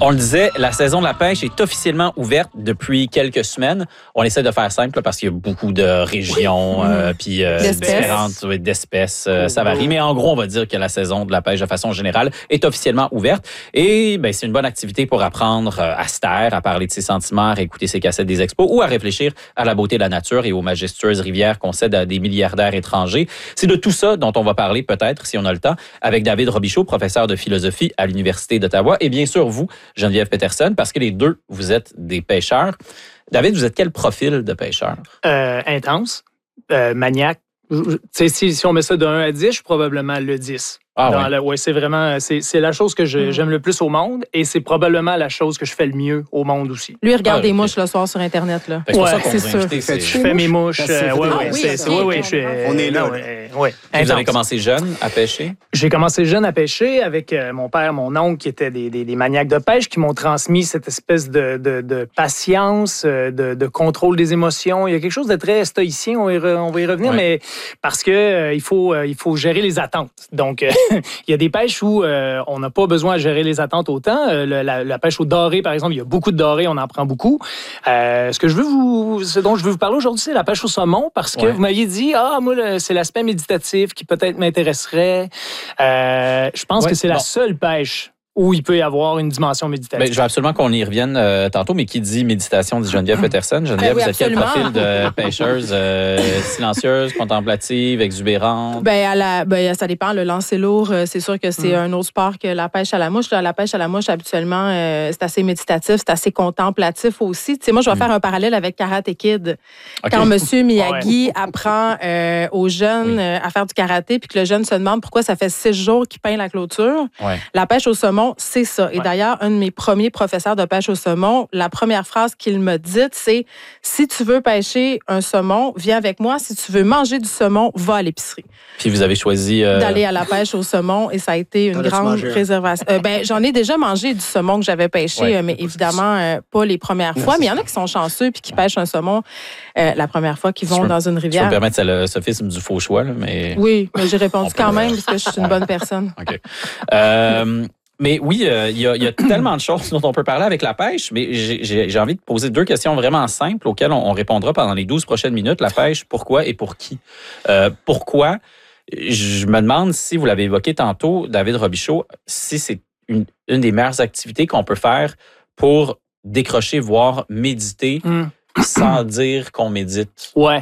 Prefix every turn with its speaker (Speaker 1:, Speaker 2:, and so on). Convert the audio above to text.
Speaker 1: On le disait, la saison de la pêche est officiellement ouverte depuis quelques semaines. On essaie de faire simple parce qu'il y a beaucoup de régions puis différentes d'espèces. Ça varie, mais en gros, on va dire que la saison de la pêche de façon générale est officiellement ouverte. Et ben, c'est une bonne activité pour apprendre à se taire, à parler de ses sentiments, à écouter ses cassettes des expos ou à réfléchir à la beauté de la nature et aux majestueuses rivières qu'on cède à des milliardaires étrangers. C'est de tout ça dont on va parler peut-être, si on a le temps, avec David Robichaud, professeur de philosophie à l'Université d'Ottawa. Et bien sûr, vous, Geneviève Peterson, parce que les deux, vous êtes des pêcheurs. David, vous êtes quel profil de pêcheur?
Speaker 2: Intense, maniaque. Si on met ça de 1 à 10, je suis probablement le 10. Ouais, c'est vraiment c'est la chose que j'aime le plus au monde et c'est probablement la chose que je fais le mieux au monde aussi.
Speaker 3: Lui, il regarde des mouches le soir sur Internet. Là.
Speaker 2: C'est sûr. Je fais mes mouches.
Speaker 4: On est là.
Speaker 1: Vous avez commencé jeune à pêcher?
Speaker 2: J'ai commencé jeune à pêcher avec mon père, mon oncle qui étaient des maniaques de pêche qui m'ont transmis cette espèce de patience, de contrôle des émotions. Il y a quelque chose de très stoïcien, on va y revenir, mais parce que il faut gérer les attentes. Donc, il y a des pêches où on n'a pas besoin de gérer les attentes autant. La pêche au doré, par exemple, il y a beaucoup de doré, on en prend beaucoup. Ce dont je veux vous parler aujourd'hui, c'est la pêche au saumon, parce que vous m'aviez dit, moi, c'est l'aspect méditatif qui peut-être m'intéresserait. Je pense que c'est la seule pêche où il peut y avoir une dimension méditative.
Speaker 1: Je veux absolument qu'on y revienne tantôt, mais qui dit méditation dit Geneviève Peterson. Geneviève, vous êtes quel profil de pêcheuse? Silencieuse, contemplative, exubérante?
Speaker 3: Ça dépend. Le lancer lourd, c'est sûr que c'est un autre sport que la pêche à la mouche. La pêche à la mouche, habituellement, c'est assez méditatif, c'est assez contemplatif aussi. Tu sais, moi, je vais faire un parallèle avec Karate Kid. Okay. Quand M. Miyagi apprend aux jeunes à faire du karaté, puis que le jeune se demande pourquoi ça fait 6 jours qu'il peint la clôture, la pêche au saumon, c'est ça. Et d'ailleurs, un de mes premiers professeurs de pêche au saumon, la première phrase qu'il m'a dite, c'est « Si tu veux pêcher un saumon, viens avec moi. Si tu veux manger du saumon, va à l'épicerie. »
Speaker 1: Puis vous avez choisi...
Speaker 3: d'aller à la pêche au saumon et ça a été une grande réservation. J'en ai déjà mangé du saumon que j'avais pêché, mais évidemment, pas les premières fois. Mais il y en a qui sont chanceux puis qui pêchent un saumon la première fois qu'ils vont dans une rivière.
Speaker 1: Je peux me permettre, c'est le sophisme du faux choix. Là, mais...
Speaker 3: Oui, mais j'ai répondu quand même parce que je suis une bonne personne.
Speaker 1: OK. Mais oui, il y a tellement de choses dont on peut parler avec la pêche, mais j'ai envie de poser 2 questions vraiment simples auxquelles on répondra pendant les 12 prochaines minutes. La pêche, pourquoi et pour qui? Pourquoi? Je me demande si, vous l'avez évoqué tantôt, David Robichaud, si c'est une des meilleures activités qu'on peut faire pour décrocher, voire méditer sans dire qu'on médite.
Speaker 2: Ouais.